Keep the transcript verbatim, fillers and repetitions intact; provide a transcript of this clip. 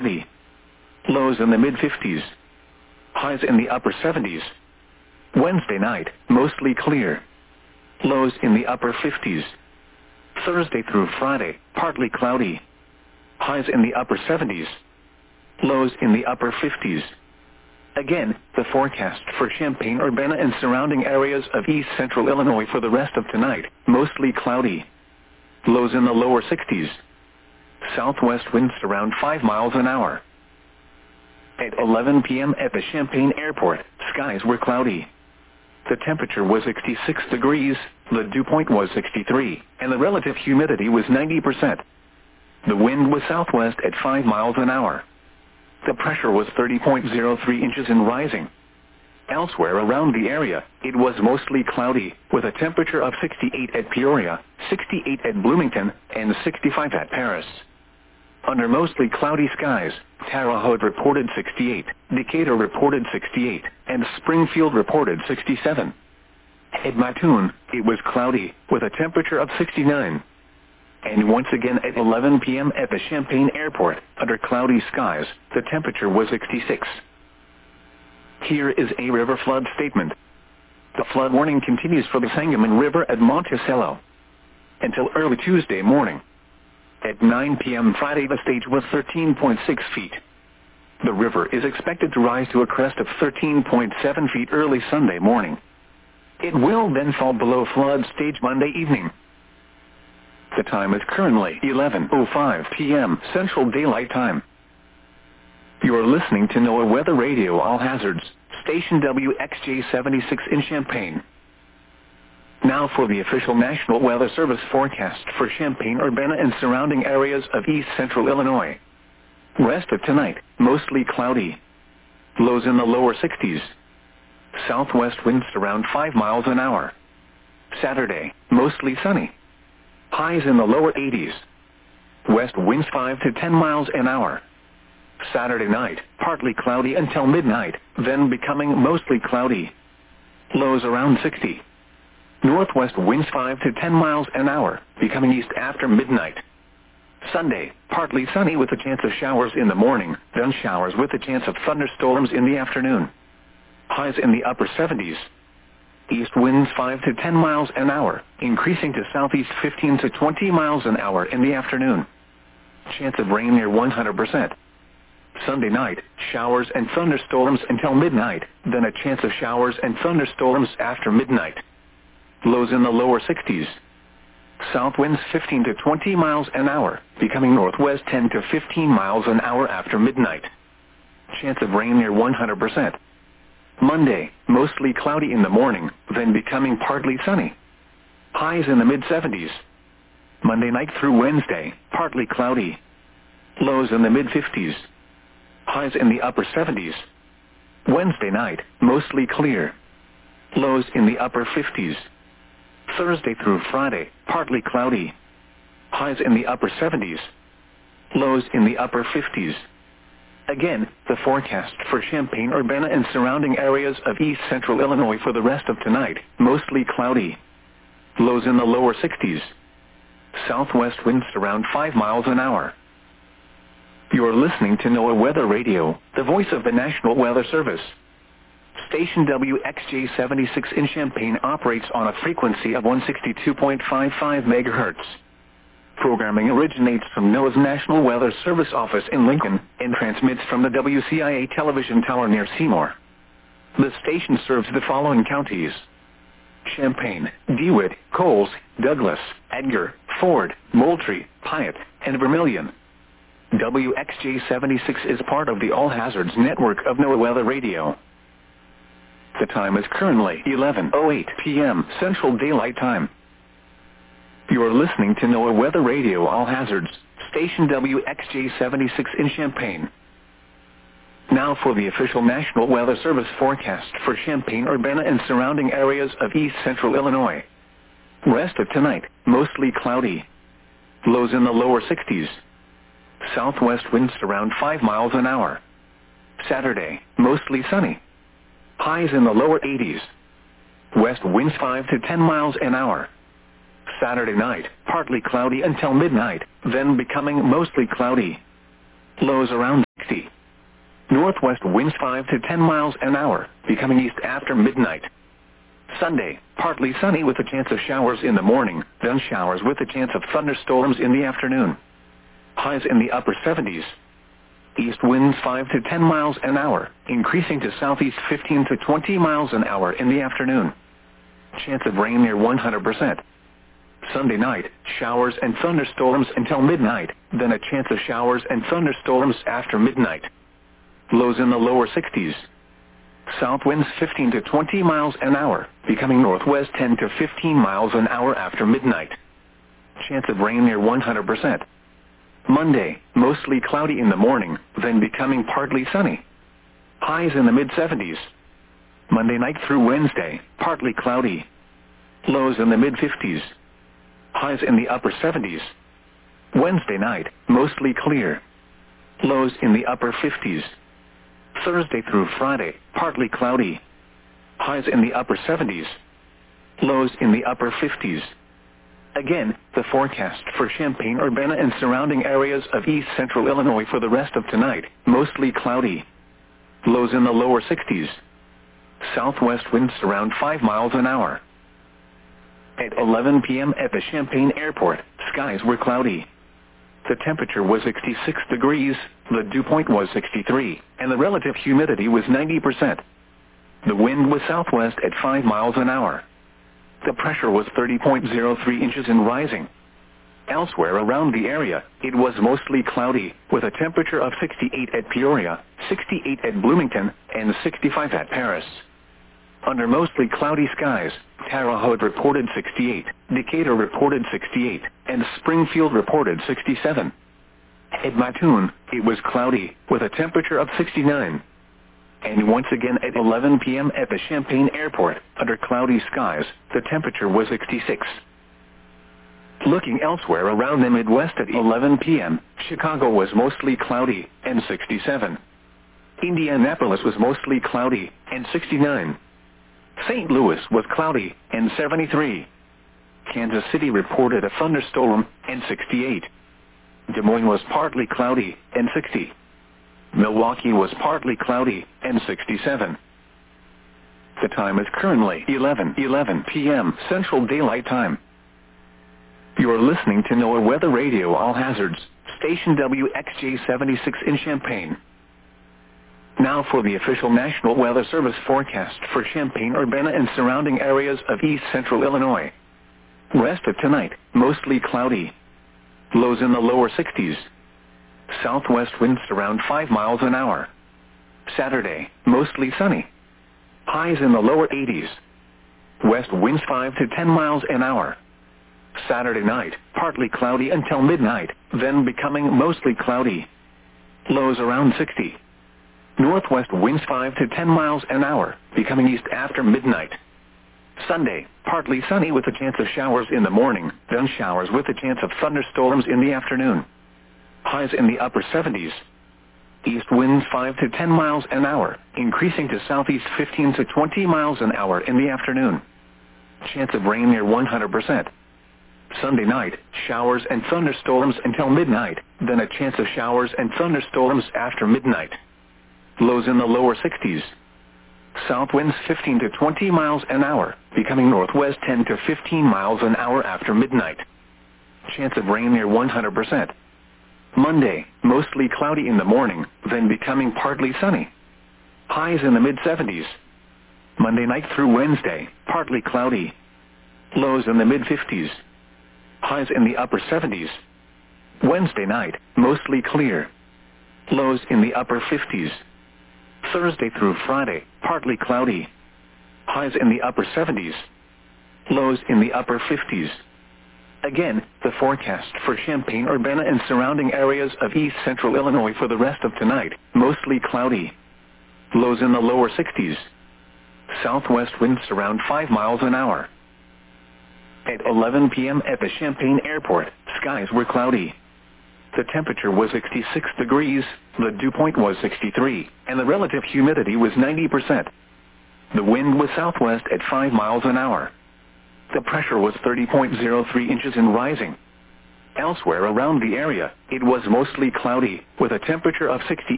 Lows in the mid fifties. Highs in the upper seventies. Wednesday night, mostly clear. Lows in the upper fifties. Thursday through Friday, partly cloudy. Highs in the upper seventies. Lows in the upper fifties. Again, the forecast for Champaign-Urbana and surrounding areas of east central Illinois for the rest of tonight, mostly cloudy. Lows in the lower sixties. Southwest winds around five miles an hour. At eleven p m at the Champaign Airport, skies were cloudy. The temperature was sixty-six degrees, the dew point was sixty-three, and the relative humidity was ninety percent. The wind was southwest at five miles an hour. The pressure was thirty point zero three inches and rising. Elsewhere around the area, it was mostly cloudy, with a temperature of sixty-eight at Peoria, sixty-eight at Bloomington, and sixty-five at Paris. Under mostly cloudy skies, Terre Haute reported sixty-eight, Decatur reported sixty-eight, and Springfield reported sixty-seven. At Mattoon, it was cloudy, with a temperature of sixty-nine. And once again at eleven p m at the Champaign Airport, under cloudy skies, the temperature was sixty-six. Here is a river flood statement. The flood warning continues for the Sangamon River at Monticello until early Tuesday morning. At nine p m Friday, the stage was thirteen point six feet. The river is expected to rise to a crest of thirteen point seven feet early Sunday morning. It will then fall below flood stage Monday evening. The time is currently eleven oh five p m Central Daylight Time. You are listening to NOAA Weather Radio All Hazards, station W X J seventy-six in Champaign. Now for the official National Weather Service forecast for Champaign-Urbana and surrounding areas of east central Illinois. Rest of tonight, mostly cloudy. Lows in the lower sixties. Southwest winds around five miles an hour. Saturday, mostly sunny. Highs in the lower eighties. West winds five to ten miles an hour. Saturday night, partly cloudy until midnight, then becoming mostly cloudy. Lows around sixty. Northwest winds five to ten miles an hour, becoming east after midnight. Sunday, partly sunny with a chance of showers in the morning, then showers with a chance of thunderstorms in the afternoon. Highs in the upper seventies. East winds five to ten miles an hour, increasing to southeast fifteen to twenty miles an hour in the afternoon. Chance of rain near one hundred percent. Sunday night, showers and thunderstorms until midnight, then a chance of showers and thunderstorms after midnight. Lows in the lower sixties. South winds fifteen to twenty miles an hour, becoming northwest ten to fifteen miles an hour after midnight. Chance of rain near one hundred percent. Monday, mostly cloudy in the morning, then becoming partly sunny. Highs in the mid seventies. Monday night through Wednesday, partly cloudy. Lows in the mid fifties. Highs in the upper seventies. Wednesday night, mostly clear. Lows in the upper fifties. Thursday through Friday, partly cloudy. Highs in the upper seventies. Lows in the upper fifties. Again, the forecast for Champaign-Urbana and surrounding areas of east central Illinois for the rest of tonight, mostly cloudy. Lows in the lower sixties. Southwest winds around five miles an hour. You are listening to NOAA Weather Radio, the voice of the National Weather Service. Station W X J seventy-six in Champaign operates on a frequency of one sixty-two point five five megahertz. Programming originates from NOAA's National Weather Service office in Lincoln and transmits from the W C I A television tower near Seymour. The station serves the following counties: Champaign, DeWitt, Coles, Douglas, Edgar, Ford, Moultrie, Piatt, and Vermilion. W X J seventy-six is part of the All Hazards network of NOAA Weather Radio. The time is currently eleven oh eight p m Central Daylight Time. You are listening to NOAA Weather Radio All Hazards, station W X J seventy-six in Champaign. Now for the official National Weather Service forecast for Champaign-Urbana and surrounding areas of east central Illinois. Rest of tonight, mostly cloudy. Lows in the lower sixties. Southwest winds around five miles an hour. Saturday, mostly sunny. Highs in the lower eighties. West winds five to ten miles an hour. Saturday night, partly cloudy until midnight, then becoming mostly cloudy. Lows around Northwest winds five to ten miles an hour, becoming east after midnight. Sunday, partly sunny with a chance of showers in the morning, then showers with a chance of thunderstorms in the afternoon. Highs in the upper seventies. East winds five to ten miles an hour, increasing to southeast fifteen to twenty miles an hour in the afternoon. Chance of rain near one hundred percent. Sunday night, showers and thunderstorms until midnight, then a chance of showers and thunderstorms after midnight. Lows in the lower sixties. South winds fifteen to twenty miles an hour, becoming northwest ten to fifteen miles an hour after midnight. Chance of rain near one hundred percent. Monday, mostly cloudy in the morning, then becoming partly sunny. Highs in the mid seventies. Monday night through Wednesday, partly cloudy. Lows in the mid fifties. Highs in the upper seventies. Wednesday night, mostly clear. Lows in the upper fifties. Thursday through Friday, partly cloudy. Highs in the upper seventies. Lows in the upper fifties. Again, the forecast for Champaign-Urbana and surrounding areas of east central Illinois for the rest of tonight, mostly cloudy. Lows in the lower sixties. Southwest winds around five miles an hour. At eleven p.m. at the Champaign Airport, skies were cloudy. The temperature was sixty-six degrees, the dew point was sixty-three, and the relative humidity was ninety percent. The wind was southwest at five miles an hour. The pressure was thirty point zero three inches and rising. Elsewhere around the area, it was mostly cloudy, with a temperature of sixty-eight at Peoria, sixty-eight at Bloomington, and sixty-five at Paris. Under mostly cloudy skies, Terre Haute reported sixty-eight, Decatur reported sixty-eight, and Springfield reported sixty-seven. At Mattoon, it was cloudy, with a temperature of sixty-nine. And once again at eleven p.m. at the Champaign Airport, under cloudy skies, the temperature was sixty-six. Looking elsewhere around the Midwest at eleven p.m., Chicago was mostly cloudy, and sixty-seven. Indianapolis was mostly cloudy, and sixty-nine. Saint Louis was cloudy, and seventy-three. Kansas City reported a thunderstorm, and sixty-eight. Des Moines was partly cloudy, and sixty. Milwaukee was partly cloudy, and sixty-seven. The time is currently eleven eleven p.m. Central Daylight Time. You are listening to NOAA Weather Radio All Hazards, station W X J seventy-six in Champaign. Now for the official National Weather Service forecast for Champaign-Urbana and surrounding areas of east central Illinois. Rest of tonight, mostly cloudy. Lows in the lower sixties. Southwest winds around five miles an hour. Saturday, mostly sunny. Highs in the lower eighties. West winds five to ten miles an hour. Saturday night, partly cloudy until midnight, then becoming mostly cloudy. Lows around sixty. Northwest winds five to ten miles an hour, becoming east after midnight. Sunday, partly sunny with a chance of showers in the morning, then showers with a chance of thunderstorms in the afternoon. Highs in the upper seventies. East winds five to ten miles an hour, increasing to southeast fifteen to twenty miles an hour in the afternoon. Chance of rain near one hundred percent. Sunday night, showers and thunderstorms until midnight, then a chance of showers and thunderstorms after midnight. Lows in the lower sixties. South winds fifteen to twenty miles an hour, becoming northwest ten to fifteen miles an hour after midnight. Chance of rain near one hundred percent. Monday, mostly cloudy in the morning, then becoming partly sunny. Highs in the mid seventies. Monday night through Wednesday, partly cloudy. Lows in the mid fifties. Highs in the upper seventies. Wednesday night, mostly clear. Lows in the upper fifties. Thursday through Friday, partly cloudy. Highs in the upper seventies. Lows in the upper fifties. Again, the forecast for Champaign-Urbana and surrounding areas of east central Illinois for the rest of tonight, mostly cloudy. Lows in the lower sixties. Southwest winds around five miles an hour. At eleven p.m. at the Champaign Airport, skies were cloudy. The temperature was sixty-six degrees, the dew point was sixty-three, and the relative humidity was ninety percent. The wind was southwest at five miles an hour. The pressure was thirty point zero three inches and rising. Elsewhere around the area, it was mostly cloudy, with a temperature of sixty-eight